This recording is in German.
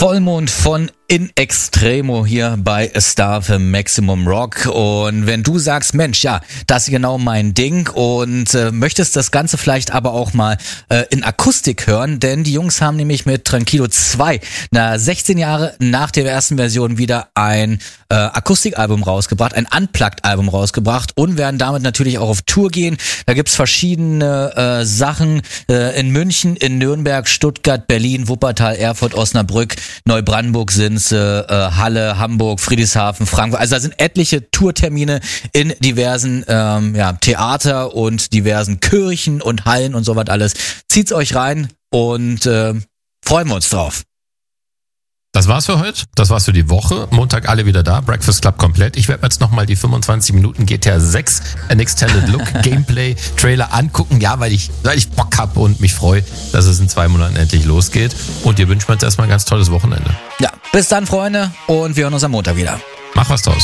Vollmond von In Extremo hier bei Star für Maximum Rock. Und wenn du sagst, Mensch, ja, das ist genau mein Ding und möchtest das Ganze vielleicht aber auch mal in Akustik hören, denn die Jungs haben nämlich mit Tranquilo 2, 16 Jahre nach der ersten Version, wieder ein Akustikalbum rausgebracht, ein Unplugged-Album rausgebracht und werden damit natürlich auch auf Tour gehen. Da gibt's verschiedene Sachen in München, in Nürnberg, Stuttgart, Berlin, Wuppertal, Erfurt, Osnabrück, Neubrandenburg sind Halle, Hamburg, Friedrichshafen, Frankfurt. Also da sind etliche Tourtermine in diversen Theater und diversen Kirchen und Hallen und sowas alles. Zieht's euch rein und freuen wir uns drauf. Das war's für heute. Das war's für die Woche. Montag alle wieder da. Breakfast Club komplett. Ich werde mir jetzt nochmal die 25 Minuten GTA 6 An Extended Look Gameplay Trailer angucken. Ja, weil ich Bock habe und mich freue, dass es in 2 Monaten endlich losgeht. Und dir wünschen wir jetzt erstmal ein ganz tolles Wochenende. Ja, bis dann, Freunde. Und wir hören uns am Montag wieder. Mach was draus.